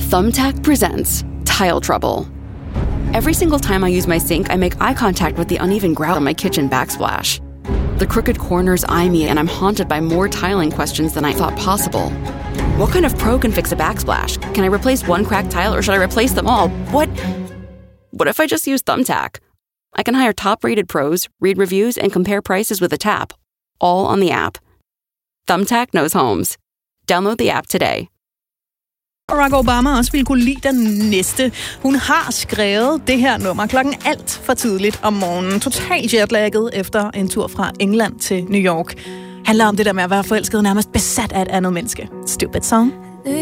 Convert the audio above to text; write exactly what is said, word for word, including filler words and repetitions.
Thumbtack presents Tile Trouble. Every single time I use my sink, I make eye contact with the uneven grout on my kitchen backsplash. The crooked corners eye me, and I'm haunted by more tiling questions than I thought possible. What kind of pro can fix a backsplash? Can I replace one cracked tile, or should I replace them all? What? What if I just use Thumbtack? I can hire top-rated pros, read reviews, and compare prices with a tap, all on the app. Thumbtack knows homes. Download the app today. Barack Obama også ville kunne lide den næste. Hun har skrevet det her nummer klokken alt for tidligt om morgenen. Totalt jetlagget efter en tur fra England til New York. Handler om det der med at være forelsket, nærmest besat af et andet menneske. Stupid song.